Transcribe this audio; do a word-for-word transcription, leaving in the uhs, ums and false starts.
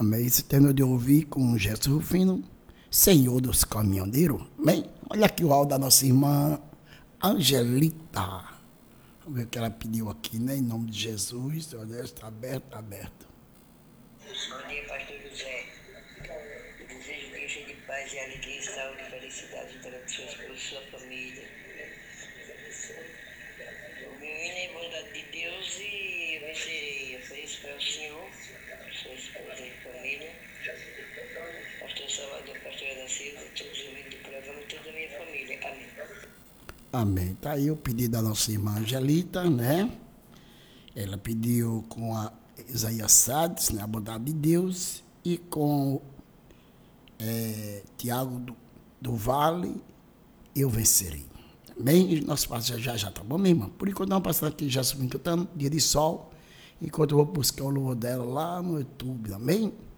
Amém. Você terminou de ouvir com Jesus Rufino, Senhor dos Caminhoneiros. Amém. Olha aqui o áudio da nossa irmã Angelita. Vamos ver o que ela pediu aqui, né? Em nome de Jesus. Olha, está aberto, está aberto. Bom dia, pastor José. Desejo um dia cheio de paz e alegria, saúde e felicidade durante sua esposa e sua família. O meu hino é bondade de Deus e eu vencerei. Eu falei isso para o Senhor, sua esposa e família. Pastor Salvador, pastor Ana Silva, todos os ouvintes do programa e toda a minha família. Amém. Amém. Está aí o pedido da nossa irmã Angelita, né? Ela pediu com a Isaías Sades, né? A bondade de Deus, e com é, Tiago do, do Vale, eu vencerei. Amém? E nosso passo já já, tá bom, minha irmã? Por enquanto, vamos passar aqui já subindo cantando, dia de sol, enquanto eu vou buscar o louvor dela lá no YouTube, amém?